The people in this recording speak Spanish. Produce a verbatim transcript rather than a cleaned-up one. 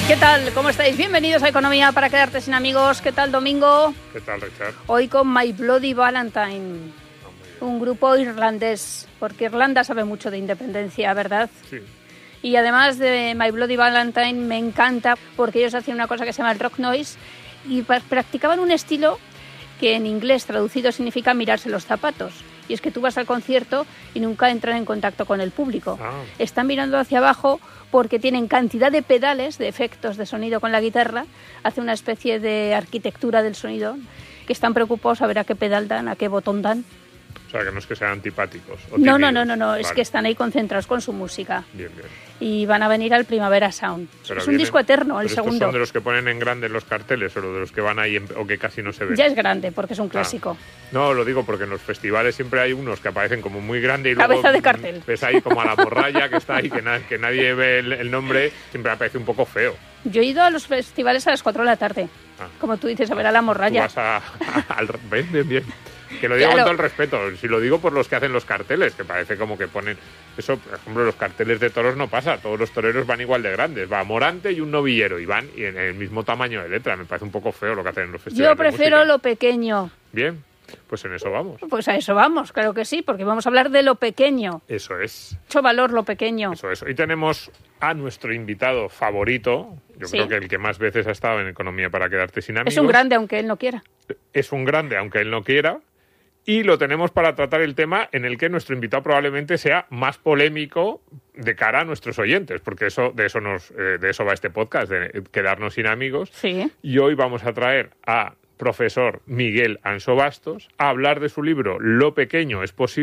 ¿Qué tal? ¿Cómo estáis? Bienvenidos a Economía para quedarte sin amigos. ¿Qué tal, Domingo? ¿Qué tal, Richard? Hoy con My Bloody Valentine, oh, un grupo irlandés, porque Irlanda sabe mucho de independencia, ¿verdad? Sí. Y además de My Bloody Valentine me encanta porque ellos hacían una cosa que se llama el rock noise y practicaban un estilo que en inglés traducido significa mirarse los zapatos. Y es que tú vas al concierto y nunca entran en contacto con el público. Ah. Están mirando hacia abajo porque tienen cantidad de pedales, de efectos de sonido con la guitarra. Hace una especie de arquitectura del sonido que están preocupados a ver a qué pedal dan, a qué botón dan. O sea, que no es que sean antipáticos. O no, no, no, no, no, vale. Es que están ahí concentrados con su música. Bien, bien. Y van a venir al Primavera Sound. Pero es un disco eterno, el segundo. ¿Estos son de los que ponen en grande los carteles o de los que van ahí en, o que casi no se ven? Ya es grande, porque es un clásico. Ah. No, lo digo porque en los festivales siempre hay unos que aparecen como muy grande y cabeza luego de cartel. Ves ahí como a la morralla que está ahí, que, na, que nadie ve el, el nombre, siempre aparece un poco feo. Yo he ido a los festivales a las cuatro de la tarde, ah. como tú dices, a ver a la morralla. Tú vas a, a, al... Bien, bien, bien. Que lo digo claro. Con todo el respeto, si lo digo por los que hacen los carteles, que parece como que ponen... Eso, por ejemplo, los carteles de toros no pasa, todos los toreros van igual de grandes, va Morante y un novillero, y van y en el mismo tamaño de letra, me parece un poco feo lo que hacen en los festivales. Yo prefiero lo pequeño. Bien, pues en eso vamos. Pues a eso vamos, claro que sí, porque vamos a hablar de lo pequeño. Eso es. Mucho valor lo pequeño. Eso es. Hoy tenemos a nuestro invitado favorito, yo sí. creo que el que más veces ha estado en Economía para quedarte sin amigos. Es un grande, aunque él no quiera. Es un grande, aunque él no quiera. Y lo tenemos para tratar el tema en el que nuestro invitado probablemente sea más polémico de cara a nuestros oyentes, porque eso de eso nos eh, de eso va este podcast, de quedarnos sin amigos. Sí. Y hoy vamos a traer a profesor Miguel Anso Bastos a hablar de su libro Lo pequeño es posible.